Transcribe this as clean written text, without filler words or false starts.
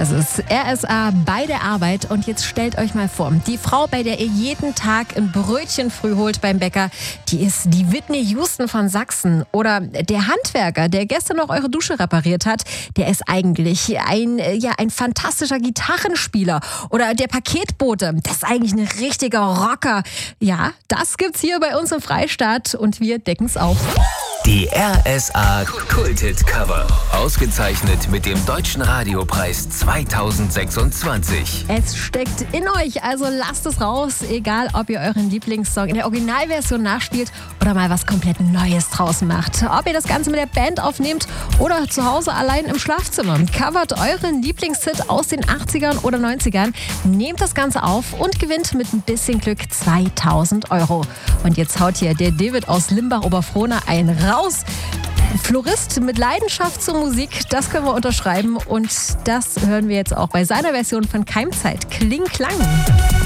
Das ist RSA bei der Arbeit. Und jetzt stellt euch mal vor, die Frau, bei der ihr jeden Tag ein Brötchen früh holt beim Bäcker, die ist die Whitney Houston von Sachsen. Oder der Handwerker, der gestern noch eure Dusche repariert hat, der ist eigentlich ein fantastischer Gitarrenspieler. Oder der Paketbote, das ist eigentlich ein richtiger Rocker. Ja, das gibt's hier bei uns im Freistaat und wir decken's auf. Die RSA Kulthit-Cover. Ausgezeichnet mit dem Deutschen Radiopreis 2026. Es steckt in euch, also lasst es raus. Egal, ob ihr euren Lieblingssong in der Originalversion nachspielt oder mal was komplett Neues draus macht. Ob ihr das Ganze mit der Band aufnehmt oder zu Hause allein im Schlafzimmer. Covert euren Lieblingshit aus den 80ern oder 90ern. Nehmt das Ganze auf und gewinnt mit ein bisschen Glück 2.000 €. Und jetzt haut hier der David aus Limbach-Oberfrohna einen raus. Florist mit Leidenschaft zur Musik, das können wir unterschreiben. Und das hören wir jetzt auch bei seiner Version von Keimzeit. Kling Klang.